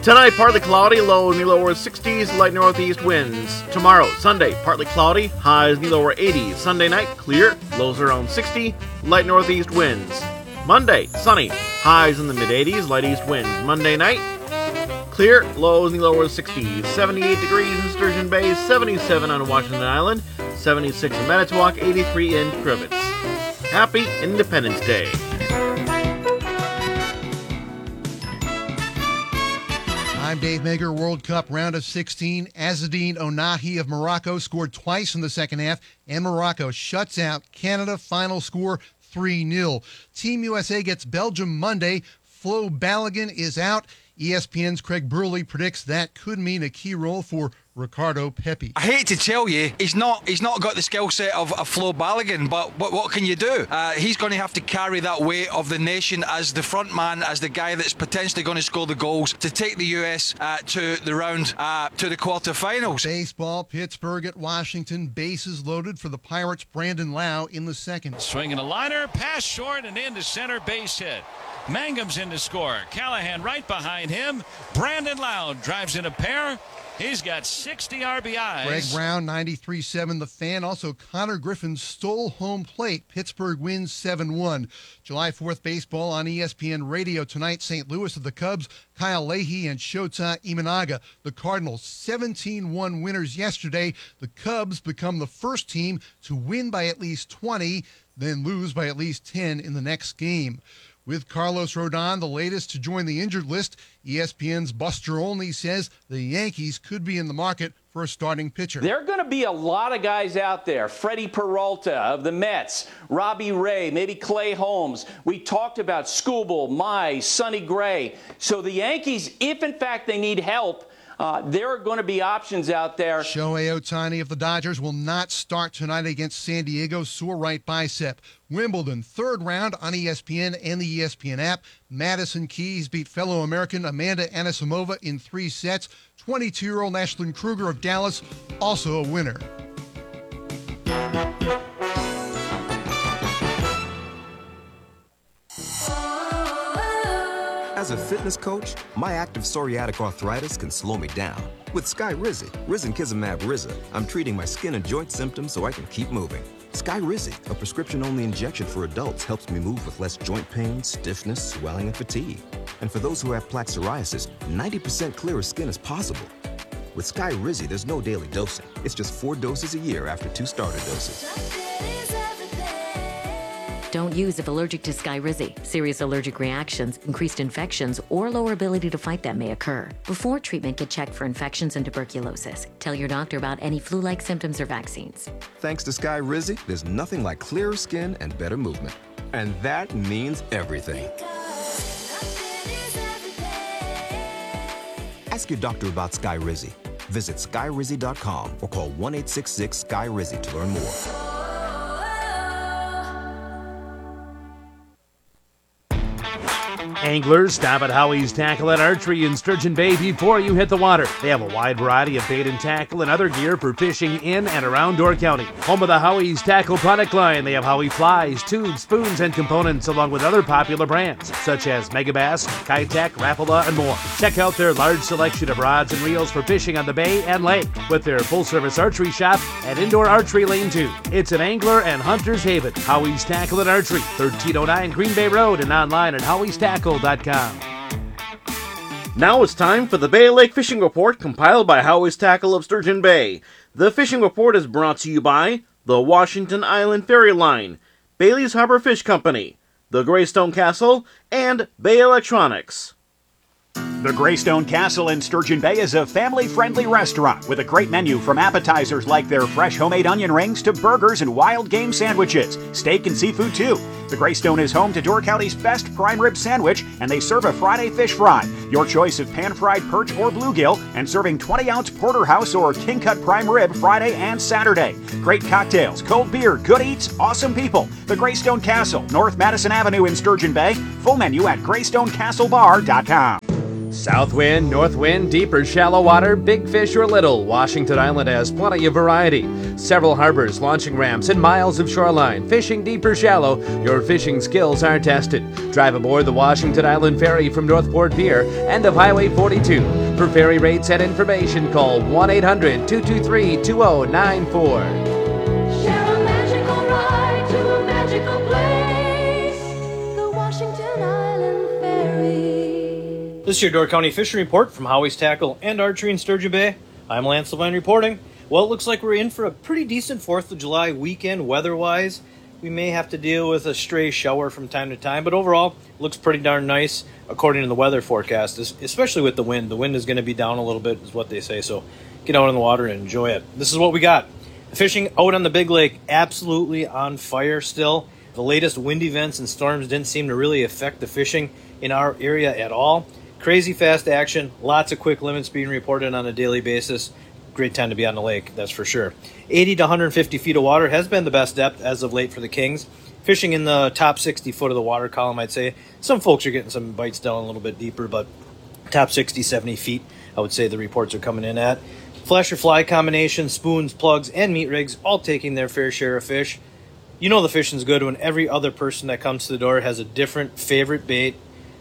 Tonight, partly cloudy, lows near lower 60s, light northeast winds. Tomorrow, Sunday, partly cloudy, highs near lower 80s. Sunday night, clear, lows around 60, light northeast winds. Monday, sunny, highs in the mid-80s, light east winds. Monday night, clear, lows near lower 60s. 78 degrees in Sturgeon Bay, 77 on Washington Island, 76 in Manitowoc, 83 in Crivets. Happy Independence Day. I'm Dave Mager. World Cup round of 16. Azzedine Onahi of Morocco scored twice in the second half, and Morocco shuts out Canada. Final score 3-0. Team USA gets Belgium Monday. Flo Balogun is out. ESPN's Craig Burley predicts that could mean a key role for Ricardo Pepi. I hate to tell you, he's not got the skill set of a Flo Balogun, but what can you do? He's going to have to carry that weight of the nation as the front man, as the guy that's potentially going to score the goals to take the US to the round, to the quarterfinals. Baseball, Pittsburgh at Washington. Bases loaded for the Pirates. Brandon Lau in the second. Swinging a liner, pass short and into center, base hit. Mangum's in to score. Callahan right behind him. Brandon Lau drives in a pair. He's got 60 RBIs. Greg Brown, 93-7. The Fan. Also, Connor Griffin stole home plate. Pittsburgh wins 7-1. July 4th baseball on ESPN Radio tonight. St. Louis of the Cubs. Kyle Leahy and Shota Imanaga. The Cardinals 17-1 winners yesterday. The Cubs become the first team to win by at least 20, then lose by at least 10 in the next game. With Carlos Rodon, the latest to join the injured list, ESPN's Buster Olney says the Yankees could be in the market for a starting pitcher. There are going to be a lot of guys out there. Freddie Peralta of the Mets, Robbie Ray, maybe Clay Holmes. We talked about Skubal, Mize, Sonny Gray. So the Yankees, if in fact they need help, there are going to be options out there. Shohei Ohtani of the Dodgers will not start tonight against San Diego, sore right bicep. Wimbledon, third round on ESPN and the ESPN app. Madison Keys beat fellow American Amanda Anisimova in 3 sets. 22-year-old Ashlyn Kruger of Dallas, also a winner. As a fitness coach, my active psoriatic arthritis can slow me down. With Skyrizi, Risankizumab Riza, I'm treating my skin and joint symptoms so I can keep moving. Skyrizi, a prescription-only injection for adults, helps me move with less joint pain, stiffness, swelling, and fatigue. And for those who have plaque psoriasis, 90% clearer skin is possible. With Skyrizi, there's no daily dosing. It's just 4 doses a year after 2 starter doses. Don't use if allergic to Skyrizi. Serious allergic reactions, increased infections, or lower ability to fight them may occur. Before treatment, get checked for infections and tuberculosis. Tell your doctor about any flu-like symptoms or vaccines. Thanks to Skyrizi, there's nothing like clearer skin and better movement. And that means everything. Ask your doctor about Skyrizi. Visit Skyrizi.com or call 1-866-SKY-RIZZI to learn more. Anglers, stop at Howie's Tackle and Archery in Sturgeon Bay before you hit the water. They have a wide variety of bait and tackle and other gear for fishing in and around Door County. Home of the Howie's Tackle product line, they have Howie flies, tubes, spoons, and components along with other popular brands such as Megabass, Kitech, Rapala, and more. Check out their large selection of rods and reels for fishing on the bay and lake with their full-service archery shop and indoor archery lane too. It's an angler and hunter's haven. Howie's Tackle and Archery, 1309 Green Bay Road, and online at howiestackle.com. Now it's time for the Bay Lake Fishing Report compiled by Howie's Tackle of Sturgeon Bay. The Fishing Report is brought to you by the Washington Island Ferry Line, Bailey's Harbor Fish Company, the Greystone Castle, and Bay Electronics. The Greystone Castle in Sturgeon Bay is a family-friendly restaurant with a great menu from appetizers like their fresh homemade onion rings to burgers and wild game sandwiches, steak and seafood too. The Greystone is home to Door County's best prime rib sandwich, and they serve a Friday fish fry. Your choice of pan-fried perch or bluegill, and serving 20-ounce porterhouse or king-cut prime rib Friday and Saturday. Great cocktails, cold beer, good eats, awesome people. The Greystone Castle, North Madison Avenue in Sturgeon Bay. Full menu at GreystoneCastleBar.com. South wind, north wind, deep or shallow water, big fish or little, Washington Island has plenty of variety. Several harbors, launching ramps, and miles of shoreline. Fishing deep or shallow, your fishing skills are tested. Drive aboard the Washington Island Ferry from Northport Pier, end of Highway 42. For ferry rates and information, call 1-800-223-2094. Share a magical ride to a magical place, the Washington Island Ferry. This is your Door County Fishing Report from Howie's Tackle and Archery in Sturgeon Bay. I'm Lance Levine reporting. Well, it looks like we're in for a pretty decent 4th of July weekend weather-wise. We may have to deal with a stray shower from time to time, but overall, it looks pretty darn nice according to the weather forecast, especially with the wind. The wind is going to be down a little bit, is what they say, so get out in the water and enjoy it. This is what we got. Fishing out on the Big Lake, absolutely on fire still. The latest wind events and storms didn't seem to really affect the fishing in our area at all. Crazy fast action, lots of quick limits being reported on a daily basis. Great time to be on the lake, that's for sure. 80 to 150 feet of water has been the best depth as of late for the Kings. Fishing in the top 60 foot of the water column, I'd say. Some folks are getting some bites down a little bit deeper, but top 60, 70 feet, I would say the reports are coming in at. Flash or fly combination, spoons, plugs, and meat rigs, all taking their fair share of fish. You know the fishing's good when every other person that comes to the door has a different favorite bait,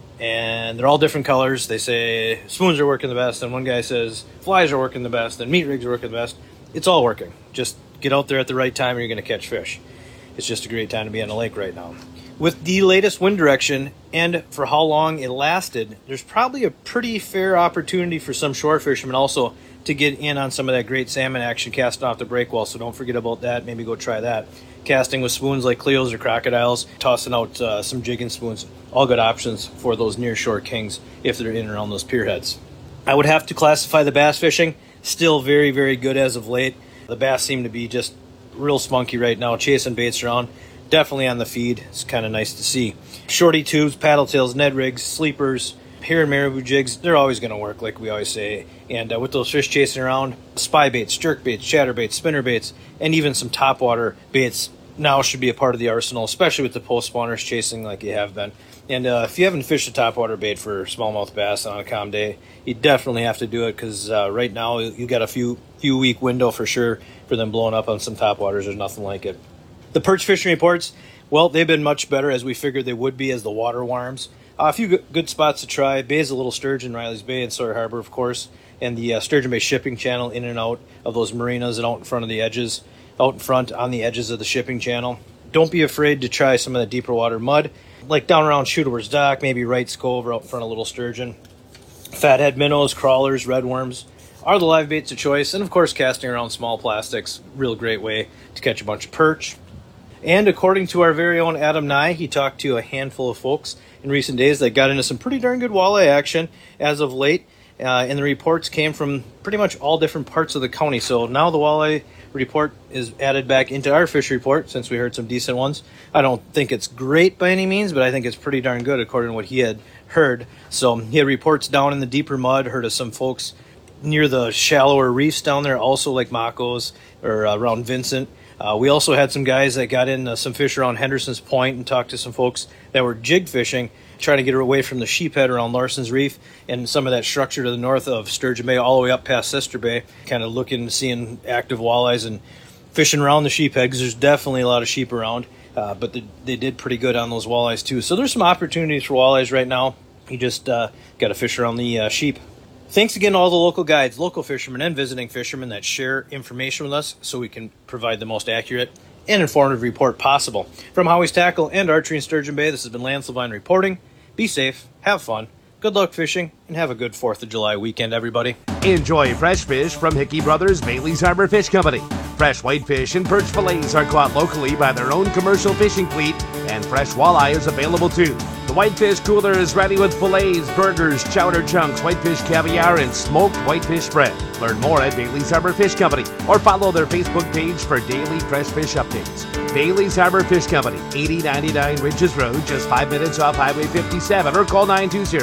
and they're all different colors. They say spoons are working the best, and one guy says flies are working the best, and meat rigs are working the best. It's all working. Just get out there at the right time and you're going to catch fish. It's just a great time to be on the lake right now. With the latest wind direction and for how long it lasted, there's probably a pretty fair opportunity for some shore fishermen also to get in on some of that great salmon action casting off the breakwall, so don't forget about that. Maybe go try that. Casting with spoons like Cleos or crocodiles, tossing out some jigging spoons, all good options for those near shore kings if they're in and around those pier heads. I would have to classify the bass fishing still very, very good as of late. The bass seem to be just real spunky right now, chasing baits around. Definitely on the feed. It's kind of nice to see. Shorty tubes, paddle tails, Ned rigs, sleepers, hair and marabou jigs, they're always going to work like we always say. And with those fish chasing around, spy baits, jerk baits, chatter baits, spinner baits, and even some topwater baits now should be a part of the arsenal, especially with the post spawners chasing like you have been. And if you haven't fished a topwater bait for smallmouth bass on a calm day, you definitely have to do it, because right now you got a few week window for sure for them blowing up on some topwaters. There's nothing like it. The perch fishing reports, well, they've been much better as we figured they would be as the water warms. A few good spots to try. Bay's a Little Sturgeon, Riley's Bay, and Sawyer Harbor, of course, and the Sturgeon Bay shipping channel in and out of those marinas and out in front of the edges, out in front on the edges of the shipping channel. Don't be afraid to try some of the deeper water mud, like down around Shooter's Dock, maybe Wright's Cove or out in front of Little Sturgeon. Fathead minnows, crawlers, redworms are the live baits of choice, and of course casting around small plastics, real great way to catch a bunch of perch. And according to our very own Adam Nye, he talked to a handful of folks in recent days that got into some pretty darn good walleye action as of late, and the reports came from pretty much all different parts of the county. So now the walleye report is added back into our fish report, since we heard some decent ones. I don't think it's great by any means, but I think it's pretty darn good according to what he had heard. So he had reports down in the deeper mud, heard of some folks near the shallower reefs down there, also like Mako's or around Vincent. We also had some guys that got in some fish around Henderson's Point and talked to some folks that were jig fishing, trying to get away from the sheephead around Larson's Reef and some of that structure to the north of Sturgeon Bay all the way up past Sister Bay, kind of looking, seeing active walleyes and fishing around the sheephead, because there's definitely a lot of sheep around, but they did pretty good on those walleyes too. So there's some opportunities for walleyes right now. You just got to fish around the sheep. Thanks again to all the local guides, local fishermen, and visiting fishermen that share information with us so we can provide the most accurate and informative report possible. From Howie's Tackle and Archery in Sturgeon Bay, this has been Lance Levine reporting. Be safe, have fun, good luck fishing, and have a good 4th of July weekend, everybody. Enjoy fresh fish from Hickey Brothers Bailey's Harbor Fish Company. Fresh whitefish and perch fillets are caught locally by their own commercial fishing fleet, and fresh walleye is available too. The Whitefish Cooler is ready with fillets, burgers, chowder chunks, whitefish caviar, and smoked whitefish spread. Learn more at Bailey's Harbor Fish Company or follow their Facebook page for daily fresh fish updates. Bailey's Harbor Fish Company, 8099 Ridges Road, just 5 minutes off Highway 57, or call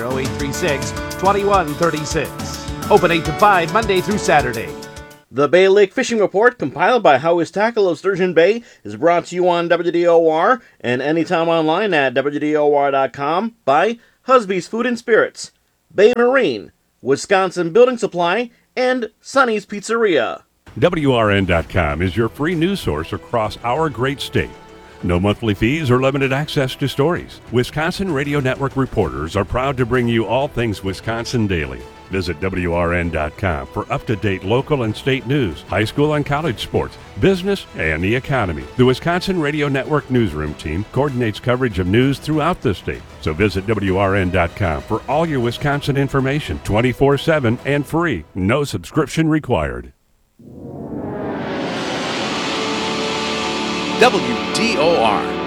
920-836-2136. Open 8 to 5, Monday through Saturday. The Bay Lake Fishing Report, compiled by Howie's Tackle of Sturgeon Bay, is brought to you on WDOR and anytime online at WDOR.com by Husby's Food and Spirits. Bay Marine, Wisconsin Building Supply, and Sonny's Pizzeria. WRN.com is your free news source across our great state. No monthly fees or limited access to stories. Wisconsin Radio Network reporters are proud to bring you all things Wisconsin daily. Visit WRN.com for up-to-date local and state news, high school and college sports, business, and the economy. The Wisconsin Radio Network newsroom team coordinates coverage of news throughout the state. So visit WRN.com for all your Wisconsin information 24/7 and free. No subscription required. WDOR